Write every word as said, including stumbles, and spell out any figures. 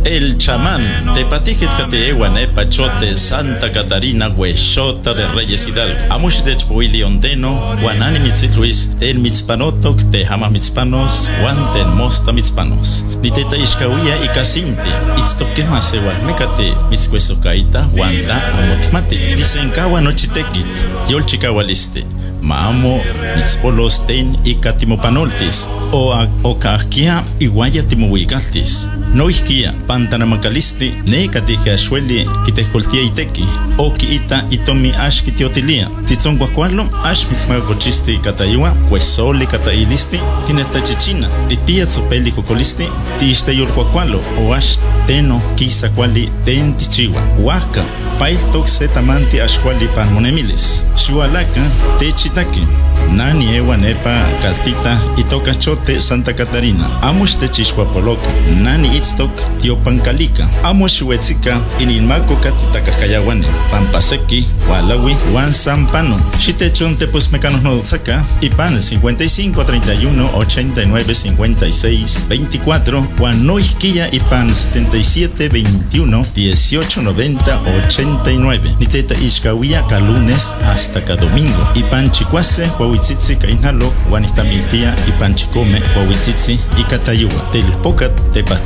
El chamán, tepatijit kateewan pachote Santa Catarina huexota de Reyes Hidalgo. Amush de chpuili ondeno, guanani mitzit Luis, ten mitzpanotok, te hama mitzpanos, guan ten mosta mitzpanos. Niteta ishkawia y casinti, itztoquema sewal mecate, mitzcuesocaita, guanta amotmati. Lisenkawa nochitekit, yol chikawaliste. Maamo, mitzpolos ten y catimopanoltis, o okahkia iguaya timohuigaltis. No isquia, pantanamacalisti, ne catija shueli, kitehcoltia iteki, o kiita itomi ash kitiotilia. Titzon guacualo, ash mitzmagochisti cataiwa, cuesole catailisti, tinestachichina, tipia tsopeli cocolisti, tiste yurquacualo, o ash teno, kisa quali ten tichiwa. Huaca, pail toxe tamanti ashquali panmonemiles. Shualaka, techitaki. Nani ewa nepa caltita itoka chote Santa Catarina. Amush techishquapoloca. Nani itztok tiopancalica. Amush huetzika inilmaco catitacascayaguane. Pampaseki, Walawi, Juan Sampano. Shitechon tepos mecanos nodotzaka. Ipan cincuenta y cinco, treinta y uno, ochenta y nueve, cincuenta y seis, veinticuatro. Juan Noisquilla Ipan setenta y siete, veintiuno, dieciocho, noventa, ochenta y nueve. Niteta Ishkawia calunes hasta cada domingo. Ipan chicuase, Huahuitzitzi Cainalo, Juanista Miltia, Ipan Chicome, Huahuitzitzi y Catayua. Del Pocat, Tepa